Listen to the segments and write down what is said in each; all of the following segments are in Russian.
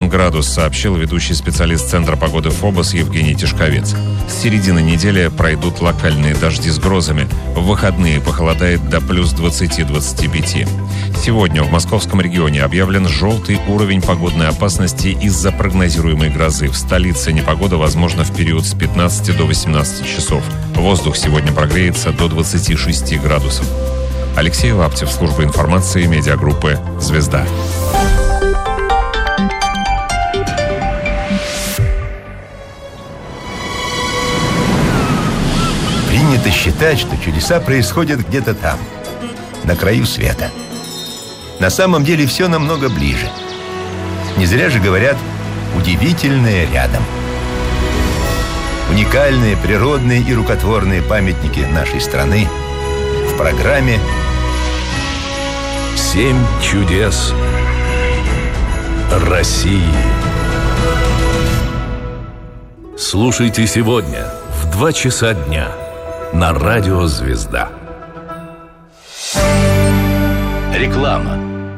градус, сообщил ведущий специалист Центра погоды ФОБОС Евгений Тишковец. С середины недели пройдут локальные дожди с грозами. В выходные похолодает до плюс 20-25. Сегодня в московском регионе объявлен желтый уровень погодной опасности из-за прогнозируемой грозы. В столице непогода возможна в период с 15 до 18 часов. Воздух сегодня прогреется до 26 градусов. Алексей Лаптев, служба информации медиагруппы «Звезда». Принято считать, что чудеса происходят где-то там, на краю света. На самом деле все намного ближе. Не зря же говорят «удивительное рядом». Уникальные природные и рукотворные памятники нашей страны в программе «7 чудес России». Слушайте сегодня в 2 часа дня на радио «Звезда». Реклама.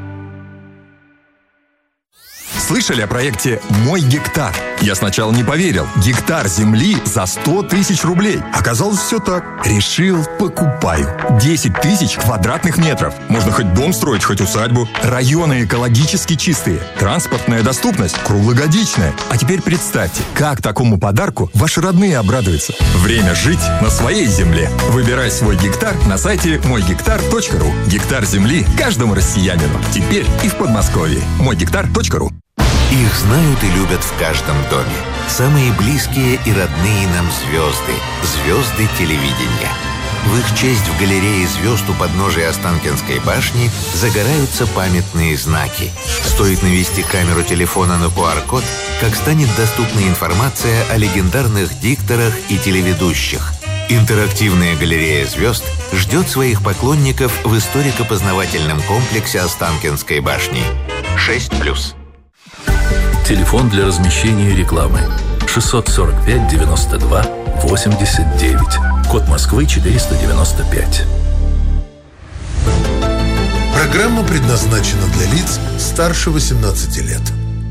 Слышали о проекте «Мой гектар»? Я сначала не поверил. Гектар земли за 100 тысяч рублей. Оказалось, все так. Решил, покупаю. 10 тысяч квадратных метров. Можно хоть дом строить, хоть усадьбу. Районы экологически чистые. Транспортная доступность круглогодичная. А теперь представьте, как такому подарку ваши родные обрадуются. Время жить на своей земле. Выбирай свой гектар на сайте moygektar.ru. Гектар земли каждому россиянину. Теперь и в Подмосковье. moygektar.ru. Их знают и любят в каждом доме. Самые близкие и родные нам звезды. Звезды телевидения. В их честь в галерее звезд у подножия Останкинской башни загораются памятные знаки. Стоит навести камеру телефона на QR-код, как станет доступна информация о легендарных дикторах и телеведущих. Интерактивная галерея звезд ждет своих поклонников в историко-познавательном комплексе Останкинской башни. 6+. Телефон для размещения рекламы 645 92 89. Код Москвы 495. Программа предназначена для лиц старше 18 лет.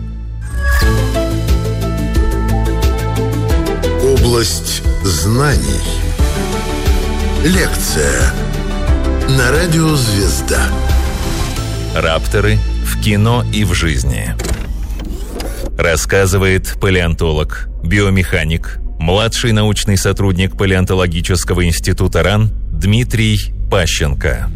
Область знаний. Лекция на радио «Звезда». Рапторы в кино и в жизни. Рассказывает палеонтолог, биомеханик, младший научный сотрудник палеонтологического института РАН Дмитрий Пащенко.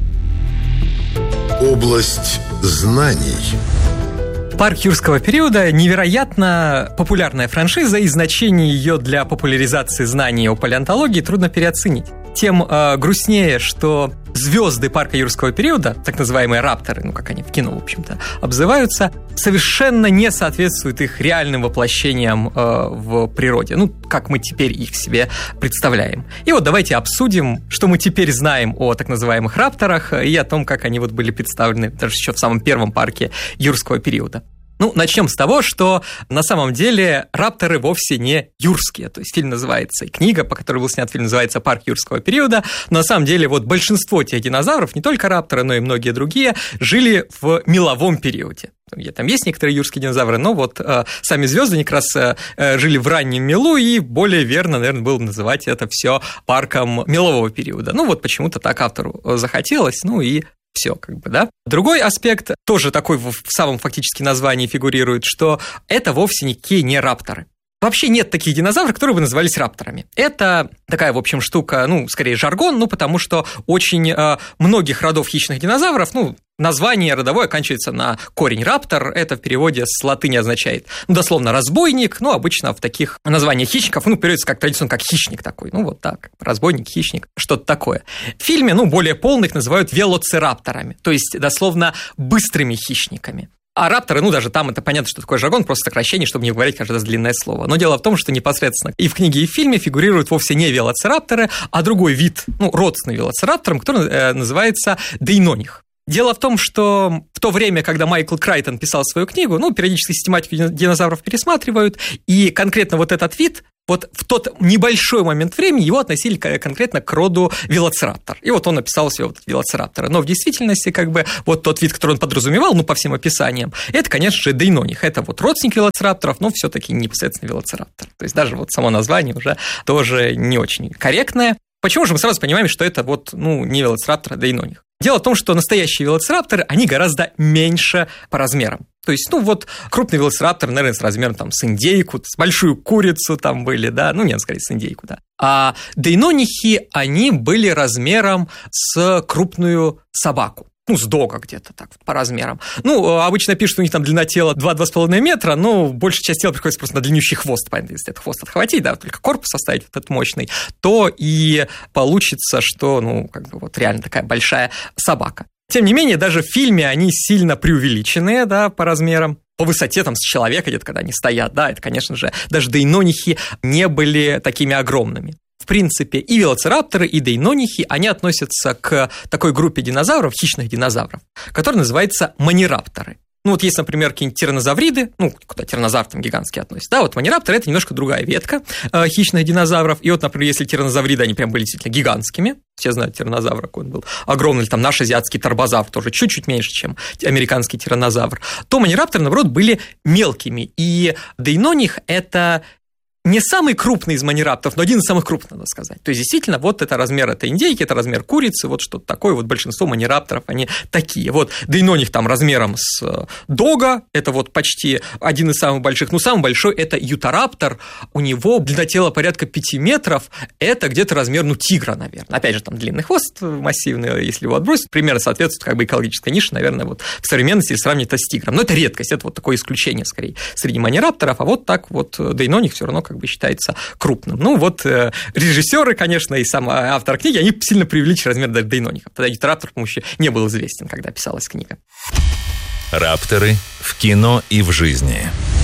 Область знаний. Парк юрского периода – невероятно популярная франшиза, и значение ее для популяризации знаний о палеонтологии трудно переоценить. Тем грустнее, что звезды парка юрского периода, так называемые рапторы, как они в кино, в общем-то, обзываются, совершенно не соответствуют их реальным воплощениям в природе, как мы теперь их себе представляем. И вот давайте обсудим, что мы теперь знаем о так называемых рапторах и о том, как они были представлены даже еще в самом первом парке юрского периода. Начнем с того, что на самом деле рапторы вовсе не юрские. То есть фильм называется, книга, по которой был снят фильм, называется «Парк юрского периода». Но на самом деле большинство тех динозавров, не только рапторы, но и многие другие, жили в меловом периоде. Там есть некоторые юрские динозавры, но сами звезды как раз жили в раннем мелу, и более верно, наверное, было бы называть это все парком мелового периода. Почему-то так автору захотелось, и все, да. Другой аспект, тоже такой в самом фактически названии фигурирует, что это вовсе никакие не рапторы. Вообще нет таких динозавров, которые бы назывались рапторами. Это такая, в общем, штука, скорее жаргон, потому что очень многих родов хищных динозавров, название родовое оканчивается на корень. Раптор – это в переводе с латыни означает, дословно, разбойник, обычно в таких названиях хищников, переводится как традиционно, как хищник такой, так, разбойник, хищник, что-то такое. В фильме, более полных называют велоцирапторами, то есть, дословно, быстрыми хищниками. А рапторы, даже там это понятно, что такое жаргон, просто сокращение, чтобы не говорить каждый раз длинное слово. Но дело в том, что непосредственно и в книге, и в фильме фигурируют вовсе не велоцирапторы, а другой вид, родственный велоцирапторам, который называется дейноних. Дело в том, что в то время, когда Майкл Крайтон писал свою книгу, периодически систематику динозавров пересматривают, и конкретно этот вид Вот в тот небольшой момент времени его относили конкретно к роду велоцираптор. И вот он описал себе вот велоцирапторы. Но в действительности, как бы, вот тот вид, который он подразумевал, по всем описаниям, это, конечно же, дейноних. Это вот родственник велоцирапторов, но все-таки непосредственно велоцираптор. То есть даже вот само название уже тоже не очень корректное. Почему же мы сразу понимаем, что это вот, не велоцираптор, а дейноних? Дело в том, что настоящие велоцирапторы, они гораздо меньше по размерам. То есть, крупный велоцираптор, наверное, с размером с индейку, с большую курицу там были, да, скорее, с индейку, да. А дейнонихи, они были размером с крупную собаку. С дога где-то так вот, по размерам. Обычно пишут, что у них там длина тела 2-2,5 метра, но большая часть тела приходится просто на длиннющий хвост. Понятно, если этот хвост отхватить, да, только корпус оставить вот этот мощный, то и получится, что, реально такая большая собака. Тем не менее, даже в фильме они сильно преувеличенные, да, по размерам. По высоте с человека где-то, когда они стоят, да, это, конечно же, даже дейнонихи не были такими огромными. В принципе, и велоцирапторы, и дейнонихи, они относятся к такой группе динозавров, хищных динозавров, которая называется манирапторы. Есть, например, какие-нибудь тираннозавриды, куда тираннозавр там гигантский относится, да, вот манирапторы – это немножко другая ветка хищных динозавров, и вот, например, если тираннозавриды, они прям были действительно гигантскими, все знают тираннозавра, какой он был огромный, или там наш азиатский торбозавр, тоже чуть-чуть меньше, чем американский тираннозавр, то манирапторы, наоборот, были мелкими, и дейноних – это не самый крупный из манирапторов, но один из самых крупных, надо сказать. То есть, действительно, вот это размер этой индейки, это размер курицы, вот что-то такое, вот большинство манирапторов, они такие. Вот дейноних там размером с дога, это вот почти один из самых больших, самый большой – это ютараптор, у него длина тела порядка 5 метров, это где-то размер, тигра, наверное. Опять же, там длинный хвост массивный, если его отбросить, примерно соответствует экологической нише, наверное, вот в современности, если сравнивать это с тигром. Но это редкость, это вот такое исключение, скорее, среди манирапторов, а вот так вот дейноних все равно считается крупным. Режиссеры, конечно, и сам автор книги, они сильно преувеличили размер даже дейнонихов. Тогда ютараптор, по-моему, еще не был известен, когда писалась книга. Рапторы в кино и в жизни.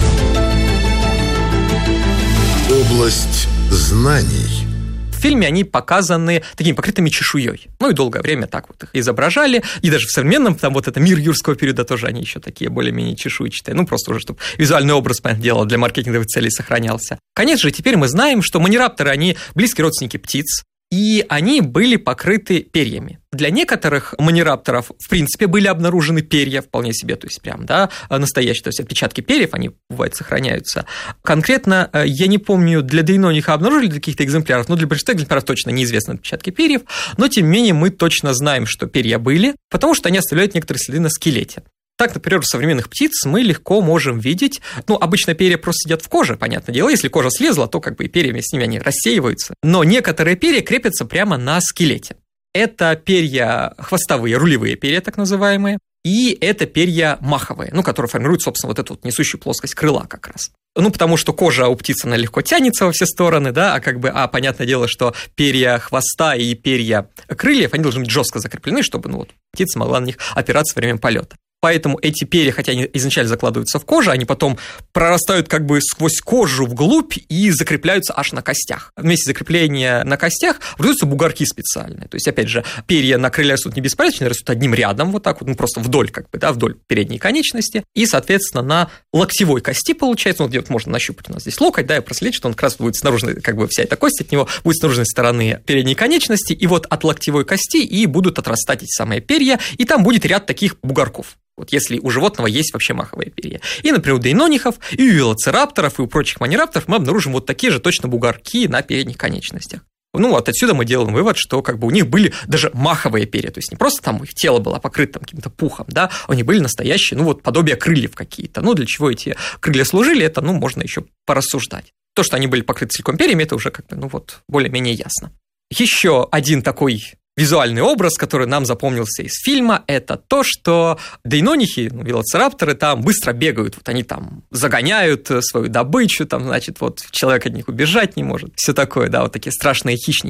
Область знаний. В фильме они показаны такими покрытыми чешуей. И долгое время так вот их изображали. И даже в современном, там вот это мир юрского периода тоже они еще такие более-менее чешуйчатые. Просто уже, чтобы визуальный образ, понятное дело, для маркетинговых целей сохранялся. Конечно же, теперь мы знаем, что манирапторы, они близкие родственники птиц. И они были покрыты перьями. Для некоторых манирапторов, в принципе, были обнаружены перья вполне себе, то есть прям, да, настоящие, то есть отпечатки перьев, они, бывает, сохраняются. Конкретно, я не помню, для дейнониха обнаружили каких-то экземпляров, но для большинства экземпляров точно неизвестны отпечатки перьев, но, тем не менее, мы точно знаем, что перья были, потому что они оставляют некоторые следы на скелете. Так, например, у современных птиц мы легко можем видеть, обычно перья просто сидят в коже, понятное дело, если кожа слезла, то и перья вместе с ними, они рассеиваются, но некоторые перья крепятся прямо на скелете. Это перья хвостовые, рулевые перья, так называемые, и это перья маховые, которые формируют, собственно, вот эту вот несущую плоскость крыла как раз. Потому что кожа у птицы, она легко тянется во все стороны, да, понятное дело, что перья хвоста и перья крыльев, они должны быть жестко закреплены, чтобы, птица могла на них опираться во время полета. Поэтому эти перья, хотя они изначально закладываются в кожу, они потом прорастают сквозь кожу вглубь и закрепляются аж на костях. Вместе закрепления на костях образуются бугорки специальные. То есть, опять же, перья на крыльях растут не беспорядочно, растут одним рядом, вот так вот, просто вдоль, вдоль передней конечности. И, соответственно, на локтевой кости получается, где можно нащупать у нас здесь локоть, да, и проследить, что он как раз будет с наружной, вся эта кость от него будет с наружной стороны передней конечности, и вот от локтевой кости и будут отрастать эти самые перья, и там будет ряд таких бугорков. Вот если у животного есть вообще маховые перья. И, например, у дейнонихов, и у велоцирапторов, и у прочих манирапторов мы обнаружим вот такие же точно бугорки на передних конечностях. Отсюда мы делаем вывод, что у них были даже маховые перья, то есть не просто там их тело было покрыто каким-то пухом, да, у них были настоящие, подобие крыльев какие-то. Для чего эти крылья служили, это, можно еще порассуждать. То, что они были покрыты целиком перьями, это уже более-менее ясно. Еще один такой визуальный образ, который нам запомнился из фильма, это то, что дейнонихи, велоцирапторы там быстро бегают, они там загоняют свою добычу, человек от них убежать не может, все такое, да, такие страшные хищники.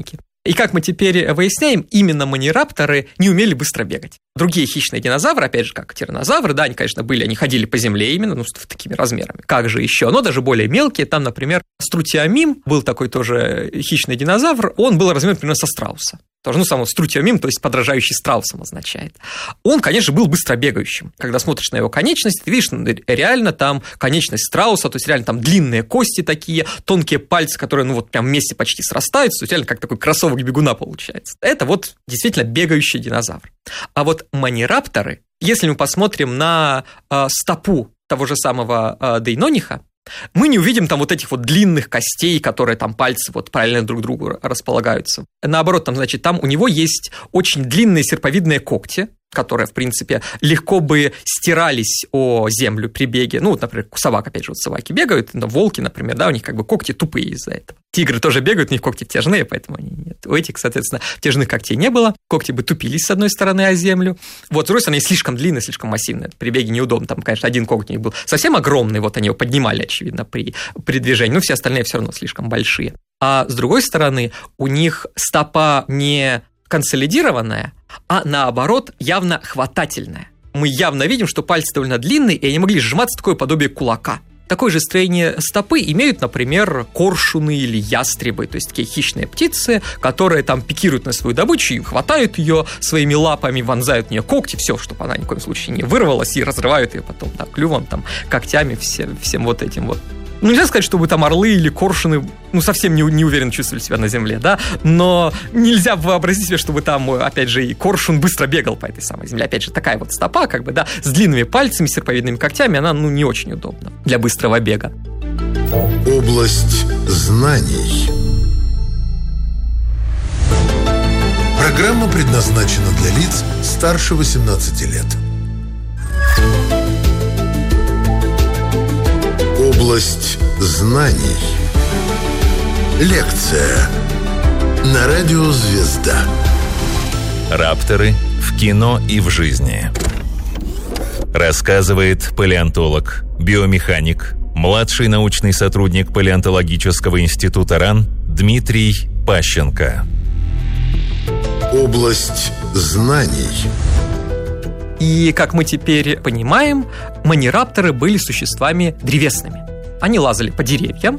И как мы теперь выясняем, именно манирапторы не умели быстро бегать. Другие хищные динозавры, опять же, как тираннозавры, да, они, конечно, они ходили по земле именно, ну, с такими размерами. Как же еще? Но даже более мелкие, там, например, струтиомим, был такой тоже хищный динозавр, он был размером примерно со страуса. Тоже, ну, сам струтиомим, то есть подражающий страусам означает. Он, конечно, был быстро бегающим. Когда смотришь на его конечность, ты видишь, реально там конечность страуса, то есть реально там длинные кости такие, тонкие пальцы, которые, ну, вот прям вместе почти срастаются, то есть реально как такой кроссовок бегуна получается. Это вот действительно бегающий динозавр. А вот манирапторы, если мы посмотрим на стопу того же самого дейнониха, мы не увидим там вот этих вот длинных костей, которые там пальцы вот параллельно друг другу располагаются. Наоборот, там, значит, там у него есть очень длинные серповидные когти, которые, в принципе, легко бы стирались о землю при беге. Ну, вот, например, собак, опять же, вот собаки бегают, но волки, например, да, у них как бы когти тупые из-за этого. Тигры тоже бегают, у них когти втяжные, поэтому они нет. У этих, соответственно, втяжных когтей не было, когти бы тупились с одной стороны о землю. Вот, с другой стороны, они слишком длинные, слишком массивные, при беге неудобно, там, конечно, один коготь у них был совсем огромный, вот они его поднимали, очевидно, при движении, но все остальные все равно слишком большие. А с другой стороны, у них стопа не консолидированная, а наоборот явно хватательная. Мы явно видим, что пальцы довольно длинные, и они могли сжиматься такое подобие кулака. Такое же строение стопы имеют, например, коршуны или ястребы, то есть такие хищные птицы, которые там пикируют на свою добычу, и хватают ее своими лапами, вонзают в нее когти, все, чтобы она ни в коем случае не вырвалась, и разрывают ее потом да, клювом, там, когтями, всем вот этим вот. Ну, нельзя сказать, чтобы там орлы или коршуны, ну, совсем не уверенно чувствовали себя на земле, да, но нельзя вообразить себе, чтобы там, опять же, и коршун быстро бегал по этой самой земле. Опять же, такая вот стопа, как бы, да, с длинными пальцами, с серповидными когтями, она, ну, не очень удобна для быстрого бега. Область знаний. Программа предназначена для лиц старше 18 лет. Область знаний. Лекция на радио «Звезда». Рапторы в кино и в жизни. Рассказывает палеонтолог, биомеханик, младший научный сотрудник Палеонтологического института РАН Дмитрий Пащенко. Область знаний. И, как мы теперь понимаем, манирапторы были существами древесными. Они лазали по деревьям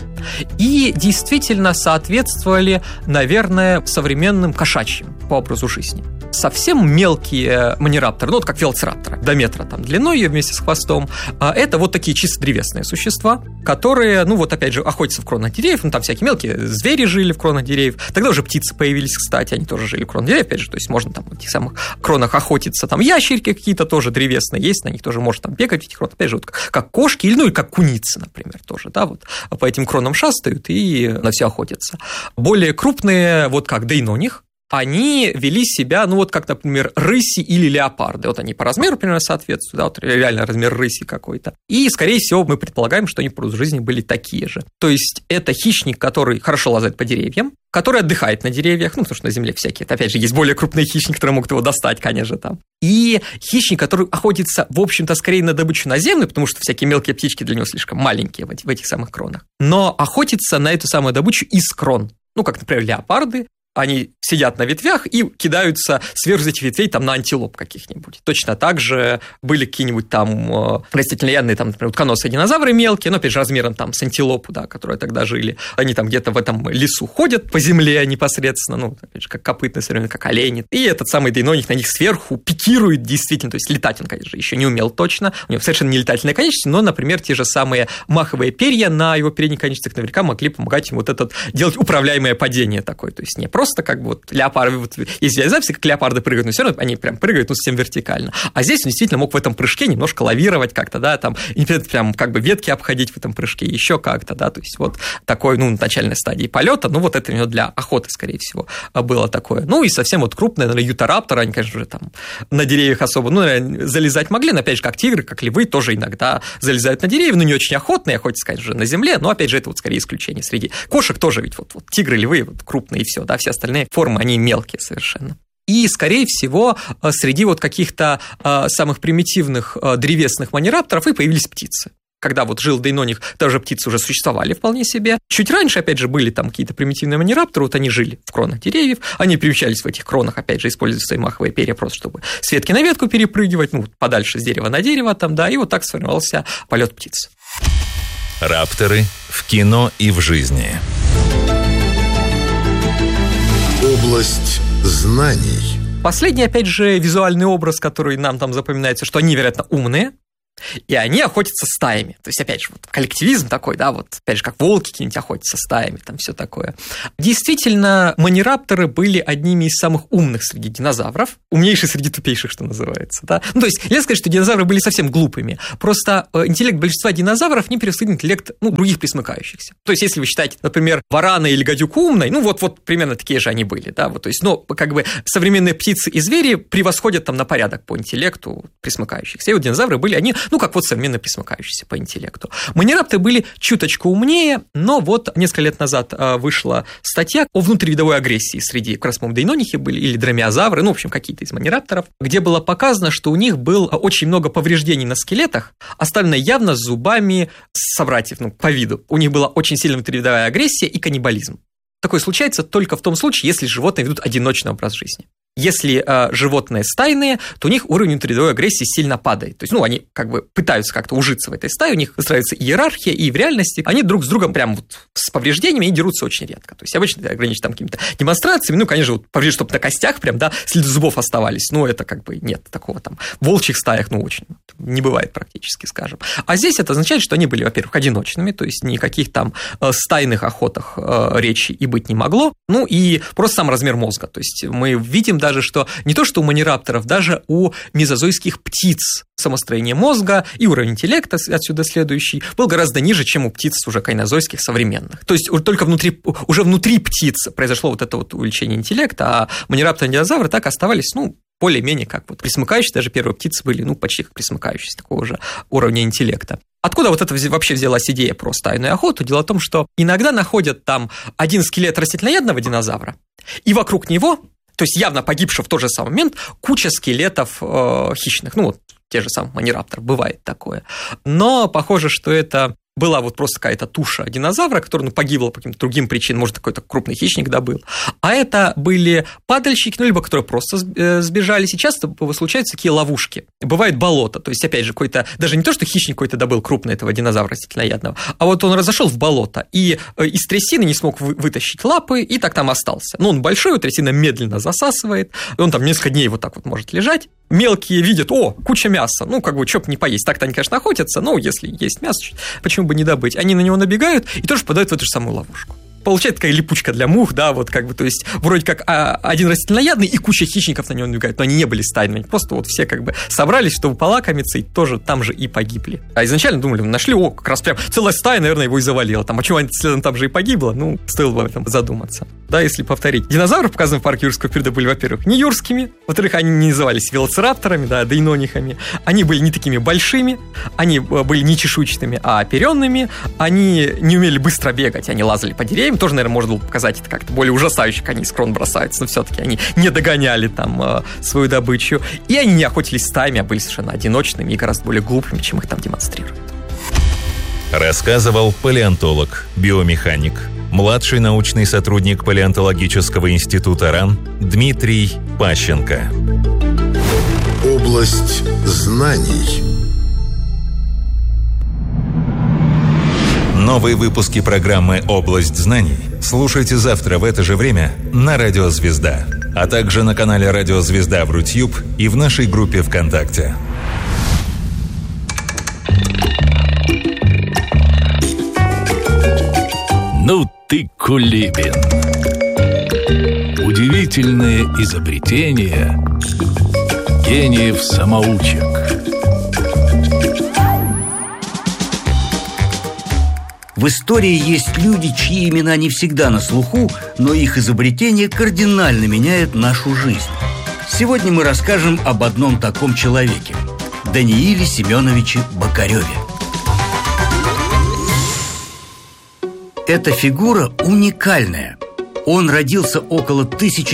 и действительно соответствовали, наверное, современным кошачьим по образу жизни. Совсем мелкие манирапторы, ну вот как велоцирапторы, до метра там длиной вместе с хвостом, это вот такие чисто древесные существа, которые, ну вот опять же, охотятся в кронах деревьев, ну там всякие мелкие звери жили в кронах деревьев, тогда уже птицы появились, кстати, они тоже жили в кронах деревьев, опять же, то есть можно там в этих самых кронах охотиться, там ящерки какие-то тоже древесные есть, на них тоже можно там бегать в этих кронах, опять же, вот как кошки, или ну и как куницы, например, тоже, да, вот по этим кронам шастают и на все охотятся. Более крупные, вот как дейноних, они вели себя, ну вот как, например, рыси или леопарды. Вот они по размеру примерно соответствуют, да, вот реально размер рыси какой-то. И, скорее всего, мы предполагаем, что они по образу жизни были такие же. То есть это хищник, который хорошо лазает по деревьям, который отдыхает на деревьях, ну, потому что на земле всякие, это, опять же, есть более крупные хищники, которые могут его достать, конечно, там. И хищник, который охотится, в общем-то, скорее на добычу наземную, потому что всякие мелкие птички для него слишком маленькие в этих самых кронах, но охотится на эту самую добычу из крон. Ну, как, например, леопарды. Они сидят на ветвях и кидаются сверху этих ветвей там, на антилоп каких-нибудь. Точно так же были какие-нибудь там растительноядные, там, например, утконосые динозавры мелкие, но, опять же, размером там, с антилопу, да, которые тогда жили. Они там где-то в этом лесу ходят по земле непосредственно, ну, опять же, как копытные, современно, как олени. И этот самый дейноник на них сверху пикирует действительно, то есть летать он, конечно же, еще не умел точно, у него совершенно не летательные конечности, но, например, те же самые маховые перья на его передних конечностях наверняка могли помогать ему вот этот делать управляемое падение такое, то есть не просто как бы вот леопарды, вот, есть записи, как леопарды прыгают, но все равно они прям прыгают, ну, совсем вертикально. А здесь он действительно мог в этом прыжке немножко лавировать как-то, да, там, и прям как бы ветки обходить в этом прыжке, еще как-то, да, то есть вот такой, ну, начальной стадии полета, ну, вот это у него для охоты, скорее всего, было такое. Ну, и совсем вот крупные, наверное, ютарапторы, они, конечно же, там на деревьях особо, ну, наверное, залезать могли, но, опять же, как тигры, как львы, тоже иногда залезают на деревья, ну, не очень охотные, охотятся, конечно же, на земле, но, опять же, это вот скорее исключение среди кошек тоже, ведь вот тигры, львы, вот крупные и все, да, все остальные формы, они мелкие совершенно. И, скорее всего, среди вот каких-то самых примитивных древесных манирапторов и появились птицы. когда вот жил Дейноних, даже птицы уже существовали вполне себе. Чуть раньше, опять же, были там какие-то примитивные манирапторы, вот они жили в кронах деревьев, они приучались в этих кронах, опять же, использовать свои маховые перья просто, чтобы с ветки на ветку перепрыгивать, ну, подальше с дерева на дерево там, да, и вот так сформировался полет птиц. Рапторы в кино и в жизни. Область знаний. Последний, опять же, визуальный образ, который нам там запоминается, что они, вероятно, умные, и они охотятся стаями. То есть, опять же, вот коллективизм такой, да, вот, опять же, как волки какие-нибудь охотятся стаями, там все такое. Действительно, манирапторы были одними из самых умных среди динозавров, умнейшие среди тупейших, что называется, да. Ну, то есть, нельзя сказать, что динозавры были совсем глупыми, просто интеллект большинства динозавров не превосходит интеллект, ну, других присмыкающихся. То есть, если вы считаете, например, варана или гадюку умной, ну, вот примерно такие же они были, да, вот, то есть, но, как бы, современные птицы и звери превосходят там на порядок по интеллекту присмыкающихся, и вот динозавры были, они, ну, как вот современно присмыкающиеся по интеллекту. Манирапторы были чуточку умнее, но вот несколько лет назад вышла статья о внутривидовой агрессии среди, как раз, по-моему, дейнонихи были, или дромеозавры, ну, в общем, какие-то из манирапторов, где было показано, что у них было очень много повреждений на скелетах, оставлено явно зубами собратьев, ну, по виду. У них была очень сильная внутривидовая агрессия и каннибализм. Такое случается только в том случае, если животные ведут одиночный образ жизни. Если животные стайные, то у них уровень внутривидовой агрессии сильно падает. То есть, ну, они как бы пытаются как-то ужиться в этой стае, у них выстраивается иерархия, и в реальности они друг с другом прям вот с повреждениями и дерутся очень редко. То есть, обычно это ограничено там какими-то демонстрациями, ну, конечно, вот повреждения, чтобы на костях прям, да, следы зубов оставались, но это как бы нет такого там. В волчьих стаях, ну, очень не бывает практически, скажем. А здесь это означает, что они были, во-первых, одиночными, то есть, никаких там стайных охотах речи и быть не могло, ну, и просто сам размер мозга. То есть, мы видим даже, что не то, что у манирапторов, даже у мезозойских птиц самостроение мозга и уровень интеллекта, отсюда следующий, был гораздо ниже, чем у птиц уже кайнозойских современных. То есть, только уже внутри птиц произошло вот это вот увеличение интеллекта, а манирапторы и динозавры так оставались, ну, более-менее как вот присмыкающиеся, даже первые птицы были, ну, почти как присмыкающиеся, такого же уровня интеллекта. Откуда вот это вообще взялась идея про стайную охоту? Дело в том, что иногда находят там один скелет растительноядного динозавра, и вокруг него, то есть явно погибшего в тот же самый момент, куча скелетов хищных, ну вот те же самые манирапторы, бывает такое. Но похоже, что это была вот просто какая-то туша динозавра, которая, ну, погибла по каким-то другим причинам, может, какой-то крупный хищник добыл. А это были падальщики, ну, либо которые просто сбежали. Сейчас случаются такие ловушки. Бывает болото, то есть, опять же, какой-то, даже не то, что хищник какой-то добыл крупный этого динозавра растительноядного, а вот он разошел в болото и из трясины не смог вытащить лапы, и так там остался. Ну, он большой, трясина медленно засасывает, и он там несколько дней вот так вот может лежать. Мелкие видят, о, куча мяса, ну, как бы, чё б не поесть. Так-то они, конечно, охотятся, но если есть мясо, почему бы не добыть? Они на него набегают и тоже попадают в эту же самую ловушку. Получается такая липучка для мух, да, вот как бы, то есть вроде как один растительноядный и куча хищников на него набегают, но они не были стайными, просто вот все как бы собрались, чтобы полакомиться, и тоже там же и погибли. А изначально думали, нашли, о, как раз прям целая стая, наверное, его и завалила, там, а чего они следом там же и погибло, ну, стоило бы об этом задуматься. Да, если повторить. Динозавры, показанные в парке юрского периода, были, во-первых, не юрскими, во-вторых, они не назывались велоцирапторами, да, дейнонихами, они были не такими большими, они были не чешуйчатыми, а оперенными, они не умели быстро бегать, они лазали по деревьям, тоже, наверное, можно было показать это как-то более ужасающе, как они из крон бросаются, но все-таки они не догоняли там свою добычу, и они не охотились стаями, а были совершенно одиночными и гораздо более глупыми, чем их там демонстрируют. Рассказывал палеонтолог, биомеханик, младший научный сотрудник Палеонтологического института РАН Дмитрий Пащенко. Область знаний. Новые выпуски программы «Область знаний» слушайте завтра в это же время на Радио Звезда, а также на канале Радио Звезда в Рутьюб и в нашей группе ВКонтакте. Ну ты кулибин. Удивительные изобретения гениев-самоучек. В истории есть люди, чьи имена не всегда на слуху, но их изобретения кардинально меняют нашу жизнь. Сегодня мы расскажем об одном таком человеке – Данииле Семеновиче Бокареве. Эта фигура уникальная. Он родился около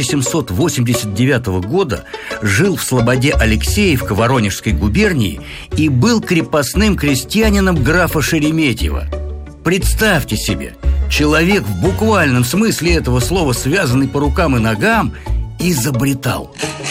1789 года, жил в слободе Алексеевка Воронежской губернии и был крепостным крестьянином графа Шереметьева. Представьте себе, человек в буквальном смысле этого слова, связанный по рукам и ногам, изобретал.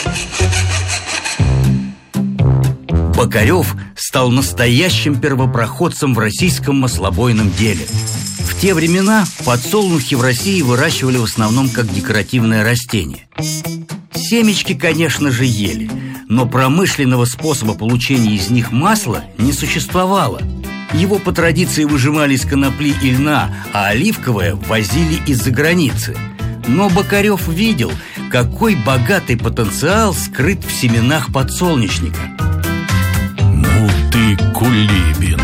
Бокарев стал настоящим первопроходцем в российском маслобойном деле. В те времена подсолнухи в России выращивали в основном как декоративное растение. Семечки, конечно же, ели, но промышленного способа получения из них масла не существовало. Его по традиции выжимали из конопли и льна, а оливковое возили из-за границы. Но Бокарев видел, какой богатый потенциал скрыт в семенах подсолнечника. Ну ты кулибин.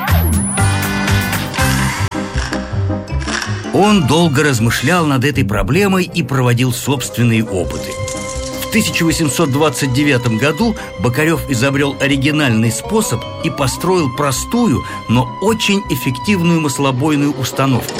Он долго размышлял над этой проблемой и проводил собственные опыты. В 1829 году Бокарев изобрел оригинальный способ и построил простую, но очень эффективную маслобойную установку.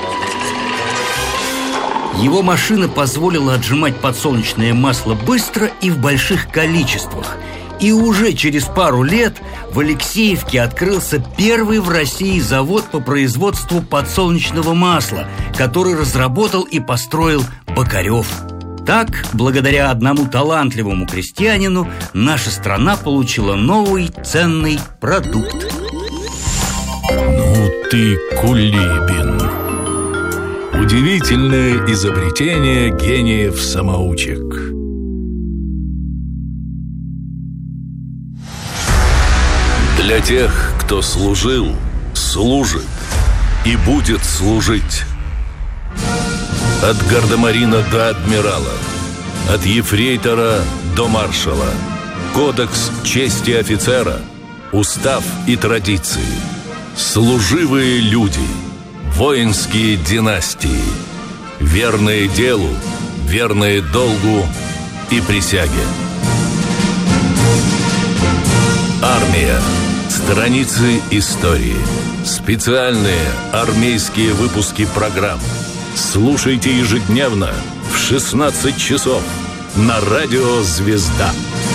Его машина позволила отжимать подсолнечное масло быстро и в больших количествах. И уже через пару лет в Алексеевке открылся первый в России завод по производству подсолнечного масла, который разработал и построил Бокарев. Так, благодаря одному талантливому крестьянину, наша страна получила новый ценный продукт. Ну ты кулибин. Удивительное изобретение гениев-самоучек. Для тех, кто служил, служит и будет служить. От гардемарина до адмирала, от ефрейтора до маршала. Кодекс чести офицера, устав и традиции. Служивые люди, воинские династии. Верные делу, верные долгу и присяге. Армия. Страницы истории. Специальные армейские выпуски программ. Слушайте ежедневно в 16 часов на радио «Звезда».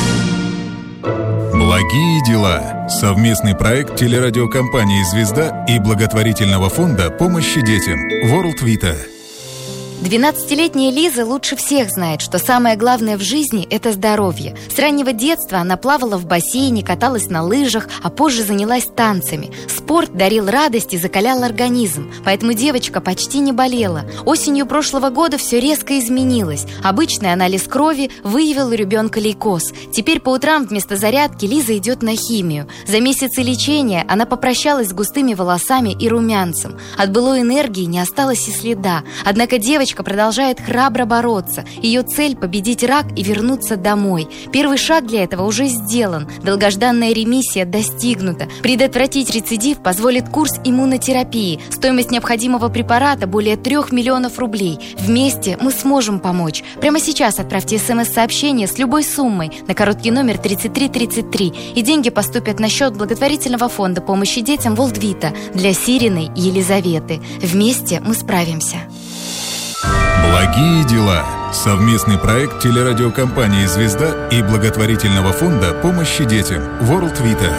Благие дела. Совместный проект телерадиокомпании «Звезда» и благотворительного фонда помощи детям World Vita. 12-летняя Лиза лучше всех знает, что самое главное в жизни – это здоровье. С раннего детства она плавала в бассейне, каталась на лыжах, а позже занялась танцами. Спорт дарил радость и закалял организм, поэтому девочка почти не болела. Осенью прошлого года все резко изменилось. Обычный анализ крови выявил у ребенка лейкоз. Теперь по утрам вместо зарядки Лиза идет на химию. За месяцы лечения она попрощалась с густыми волосами и румянцем. От былой энергии не осталось и следа. Однако девочка продолжает храбро бороться. Ее цель – победить рак и вернуться домой. Первый шаг для этого уже сделан. Долгожданная ремиссия достигнута. Предотвратить рецидив позволит курс иммунотерапии. Стоимость необходимого препарата – более 3 миллионов рублей. Вместе мы сможем помочь. Прямо сейчас отправьте СМС-сообщение с любой суммой на короткий номер 3333, и деньги поступят на счет благотворительного фонда помощи детям World Vita для Сириной Елизаветы. Вместе мы справимся. Благие дела. Совместный проект телерадиокомпании «Звезда» и благотворительного фонда помощи детям World Vita.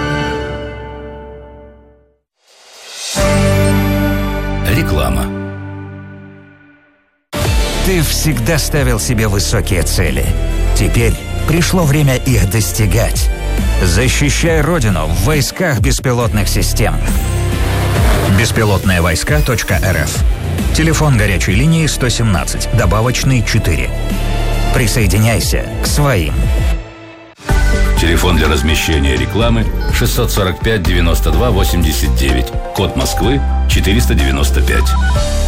Реклама. Ты всегда ставил себе высокие цели. Теперь пришло время их достигать. Защищай Родину в войсках беспилотных систем. Беспилотныевойска.рф. Телефон горячей линии 117, добавочный 4. Присоединяйся к своим. Телефон для размещения рекламы 645 92 89. Код Москвы 495.